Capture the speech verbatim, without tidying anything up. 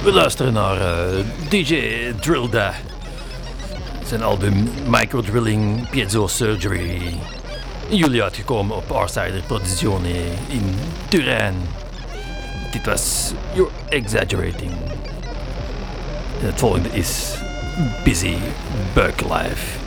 We luisteren naar uh, D J Drilda. Zijn album Microdrilling Piezo Surgery. In juli uitgekomen op Arsider Produzione in Turijn. Dit was You're Exaggerating. En het volgende is Busy Bug Life.